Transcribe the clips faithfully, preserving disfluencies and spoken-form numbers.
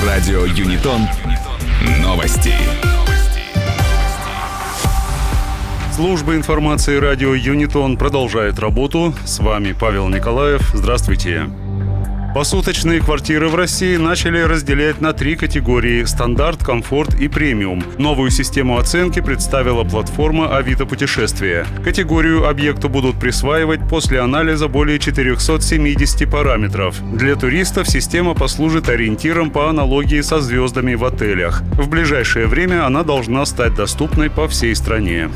Радио Юнитон. Новости. Служба информации радио Юнитон продолжает работу. С вами Павел Николаев. Здравствуйте. Посуточные квартиры в России начали разделять на три категории – стандарт, комфорт и премиум. Новую систему оценки представила платформа Авито Путешествия. Категорию объекту будут присваивать после анализа более четырехсот семидесяти параметров. Для туристов система послужит ориентиром по аналогии со звездами в отелях. В ближайшее время она должна стать доступной по всей стране.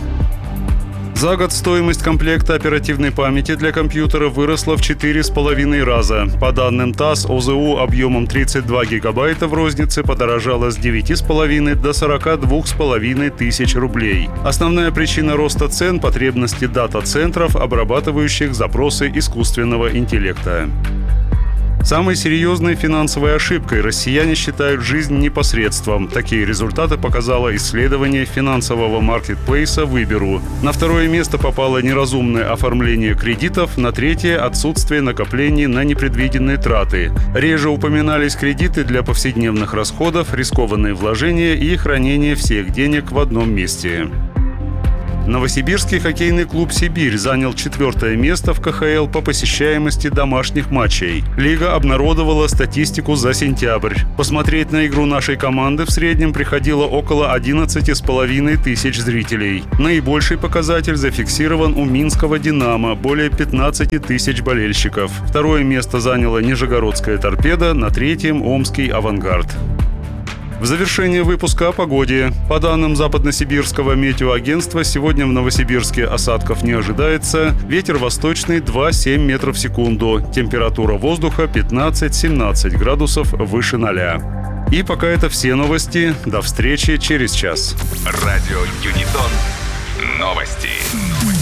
За год стоимость комплекта оперативной памяти для компьютера выросла в четыре с половиной раза. По данным ТАСС, ОЗУ объемом тридцать два гигабайта в рознице подорожала с девяти с половиной до сорока двух с половиной тысяч рублей. Основная причина роста цен – потребности дата-центров, обрабатывающих запросы искусственного интеллекта. Самой серьезной финансовой ошибкой россияне считают жизнь непосредством. Такие результаты показало исследование финансового маркетплейса «Выберу». На второе место попало неразумное оформление кредитов, на третье – отсутствие накоплений на непредвиденные траты. Реже упоминались кредиты для повседневных расходов, рискованные вложения и хранение всех денег в одном месте. Новосибирский хоккейный клуб «Сибирь» занял четвертое место в ка ха эл по посещаемости домашних матчей. Лига обнародовала статистику за сентябрь. Посмотреть на игру нашей команды в среднем приходило около одиннадцати с половиной тысяч зрителей. Наибольший показатель зафиксирован у Минского «Динамо» – более пятнадцати тысяч болельщиков. Второе место заняла Нижегородская «Торпедо», на третьем – Омский «Авангард». В завершение выпуска о погоде. По данным Западносибирского метеоагентства, сегодня в Новосибирске осадков не ожидается. Ветер восточный два целых семь метров в секунду. Температура воздуха пятнадцать-семнадцать градусов выше ноля. И пока это все новости. До встречи через час. Радио Юнитон. Новости.